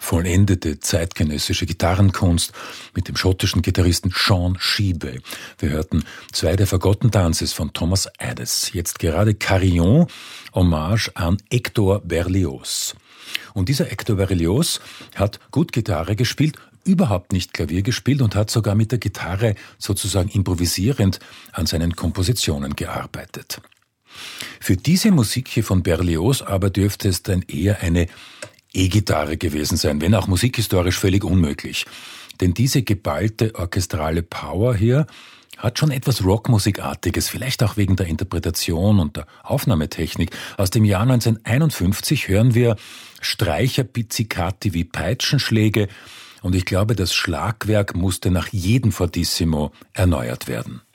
vollendete zeitgenössische Gitarrenkunst mit dem schottischen Gitarristen Sean Sheebey. Wir hörten 2 der Forgotten Dances von Thomas Adès. Jetzt gerade Carillon, Hommage an Hector Berlioz. Und dieser Hector Berlioz hat gut Gitarre gespielt, überhaupt nicht Klavier gespielt und hat sogar mit der Gitarre sozusagen improvisierend an seinen Kompositionen gearbeitet. Für diese Musik hier von Berlioz aber dürfte es dann eher eine E-Gitarre gewesen sein, wenn auch musikhistorisch völlig unmöglich. Denn diese geballte orchestrale Power hier hat schon etwas Rockmusikartiges, vielleicht auch wegen der Interpretation und der Aufnahmetechnik. Aus dem Jahr 1951 hören wir Streicher-Pizzicati wie Peitschenschläge und ich glaube, das Schlagwerk musste nach jedem Fortissimo erneuert werden.